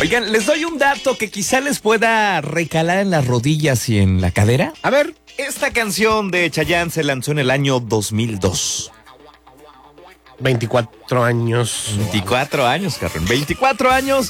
Oigan, les doy un dato que quizá les pueda recalar en las rodillas y en la cadera. A ver. Esta canción de Chayanne se lanzó en el año 2002. 24 años. 24 años, Carrón. 24 años.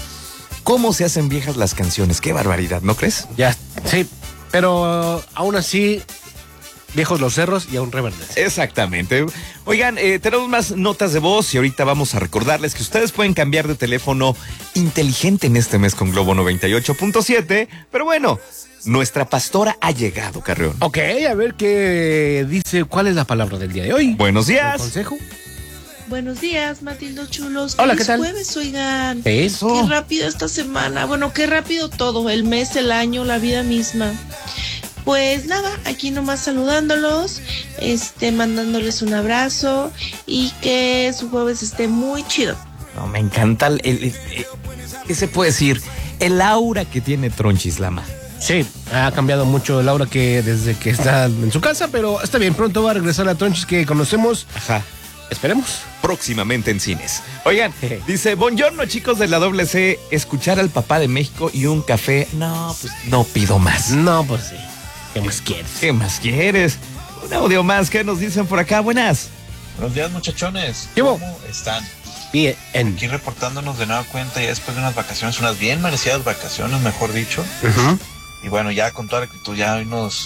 ¿Cómo se hacen viejas las canciones? Qué barbaridad, ¿no crees? Ya, sí. Pero aún así, viejos los cerros y aún reverdecen. Exactamente. Oigan, tenemos más notas de voz y ahorita vamos a recordarles que ustedes pueden cambiar de teléfono inteligente en este mes con Globo 98.7. Pero bueno, nuestra pastora ha llegado, Carrión. Ok, a ver qué dice. ¿Cuál es la palabra del día de hoy? Buenos días. ¿El consejo? Buenos días, Matildo Chulos. Hola, ¿qué tal? Jueves, oigan. Eso. Qué rápido esta semana. Bueno, qué rápido todo. El mes, el año, la vida misma. Pues nada, aquí nomás saludándolos, mandándoles un abrazo y que su jueves esté muy chido. No, me encanta ¿qué se puede decir? El aura que tiene Tronchis Lama. Sí, ha cambiado mucho Laura que desde que está en su casa, pero está bien, pronto va a regresar la Tronchis que conocemos. Ajá. Esperemos. Próximamente en cines. Oigan, dice, buongiorno chicos de la WC, escuchar al papá de México y un café. No, pues no pido más. No, pues sí. ¿Qué más quieres? ¿Qué más quieres? Un audio más, ¿qué nos dicen por acá? Buenas. Buenos días, muchachones. ¿Qué hubo? ¿Cómo están? Bien. Aquí reportándonos de nueva cuenta ya después de unas vacaciones, unas bien merecidas vacaciones, mejor dicho. Uh-huh. Y bueno, ya con toda la actitud, ya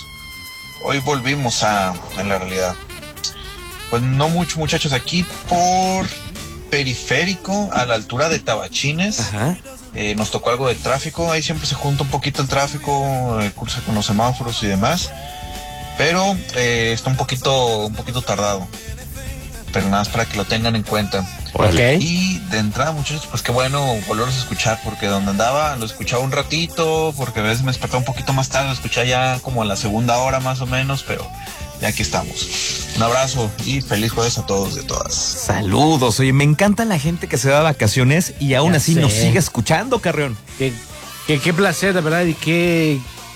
hoy volvimos a la realidad. Pues no mucho, muchachos, aquí por Periférico, a la altura de Tabachines. Ajá. Nos tocó algo de tráfico, ahí siempre se junta un poquito el tráfico, cursa con los semáforos y demás. Pero está un poquito tardado. Pero nada más para que lo tengan en cuenta. Okay. Y de entrada, muchachos, pues qué bueno volverlos a escuchar, porque donde andaba lo escuchaba un ratito, porque a veces me despertaba un poquito más tarde, lo escuchaba ya como a la segunda hora más o menos, pero ya aquí estamos. Un abrazo y feliz jueves a todos y a todas. Saludos, oye, me encanta la gente que se va de vacaciones y aún Ya así sé. nos sigue escuchando, Carrión. Qué placer, de verdad, y qué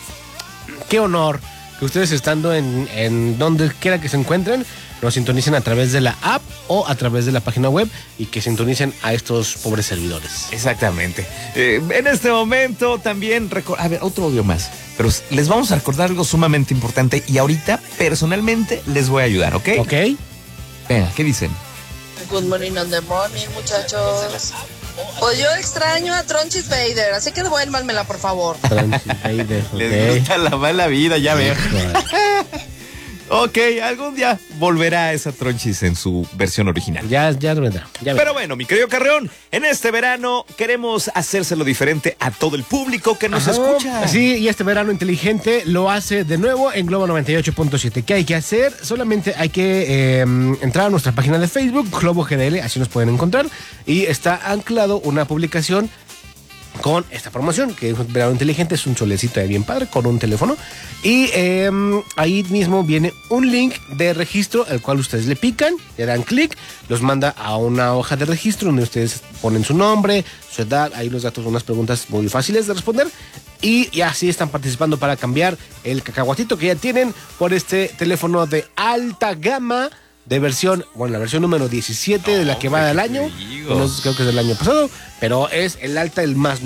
honor que ustedes estando en donde quiera que se encuentren, nos sintonicen a través de la app o a través de la página web y que sintonicen a estos pobres servidores. Exactamente. En este momento también, a ver, otro audio más, pero les vamos a recordar algo sumamente importante y ahorita personalmente les voy a ayudar, ¿ok? ¿Ok? Venga, ¿qué dicen? Good morning on the morning, muchachos. Pues yo extraño a Tronchis Vader, así que devuélvanmela, por favor. Les gusta la mala vida, ya veo. Ok, algún día volverá esa Tronchis en su versión original. Ya vendrá. Pero bueno, mi querido Carreón, en este verano queremos hacérselo diferente a todo el público que nos escucha. Sí, y este verano inteligente lo hace de nuevo en Globo 98.7. ¿Qué hay que hacer? Solamente hay que entrar a nuestra página de Facebook, Globo GDL, así nos pueden encontrar. Y está anclado una publicación con esta promoción, que es verano inteligente, es un solecito de bien padre con un teléfono. Y ahí mismo viene un link de registro al cual ustedes le pican, le dan clic, los manda a una hoja de registro donde ustedes ponen su nombre, su edad, ahí los datos, unas preguntas muy fáciles de responder. Y así están participando para cambiar el cacahuatito que ya tienen por este teléfono de alta gama, de versión, bueno, la versión número 17 de la que va del año. Bueno, creo que es del año pasado, pero es el alta, el más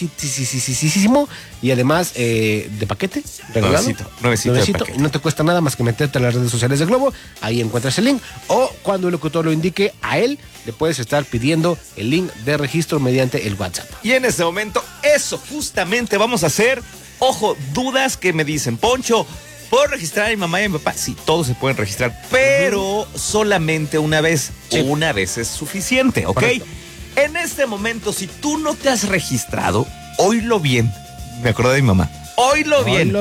nuevecísimo y además de paquete regalado. Nuevecito de paquete. No te cuesta nada más que meterte a las redes sociales de Globo, ahí encuentras el link, o cuando el locutor lo indique a él, le puedes estar pidiendo el link de registro mediante el WhatsApp. Y en este momento, eso justamente vamos a hacer. Ojo, dudas que me dicen, Poncho, ¿puedo registrar a mi mamá y a mi papá? Sí, todos se pueden registrar, pero solamente una vez. Sí. Una vez es suficiente, ¿ok? Correcto. En este momento, si tú no te has registrado, oílo bien. Me acordé de mi mamá. Oílo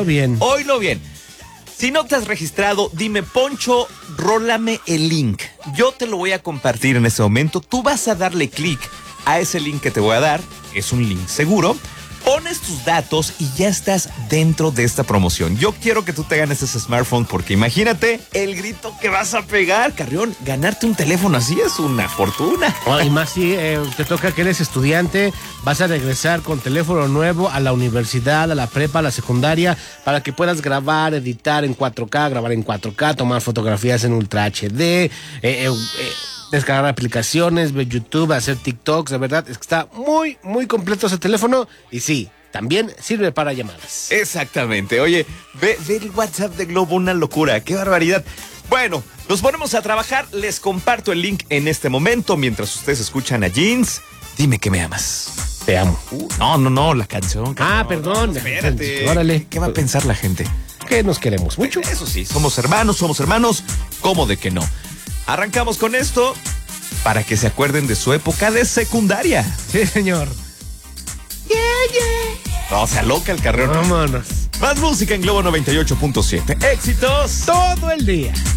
bien. Si no te has registrado, dime, Poncho, rólame el link. Yo te lo voy a compartir en este momento. Tú vas a darle clic a ese link que te voy a dar. Es un link seguro. Pones tus datos y ya estás dentro de esta promoción. Yo quiero que tú te ganes ese smartphone porque imagínate el grito que vas a pegar, Carrión. Ganarte un teléfono así es una fortuna. Y más si te toca que eres estudiante, vas a regresar con teléfono nuevo a la universidad, a la prepa, a la secundaria, para que puedas grabar, editar en 4K, tomar fotografías en Ultra HD, descargar aplicaciones, ver YouTube, hacer TikToks. De verdad, es que está muy, muy completo ese teléfono. Y sí, también sirve para llamadas. Exactamente. Oye, ve el WhatsApp de Globo, una locura. ¡Qué barbaridad! Bueno, nos ponemos a trabajar. Les comparto el link en este momento mientras ustedes escuchan a Jeans. Dime que me amas. Te amo. No, la canción. Perdón. No, espérate. Órale. ¿Qué va a pensar la gente? Que nos queremos mucho. Eso sí, somos hermanos. ¿Cómo de que no? Arrancamos con esto para que se acuerden de su época de secundaria. Sí, señor. No, se aloca el carrero. Vámonos. Más música en Globo 98.7. ¡Éxitos! Todo el día.